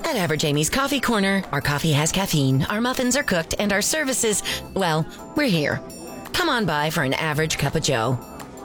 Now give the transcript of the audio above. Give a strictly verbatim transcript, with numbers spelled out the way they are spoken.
At Average Amy's Coffee Corner, our coffee has caffeine, our muffins are cooked, and our services, well, we're here. Come on by for an average cup of joe.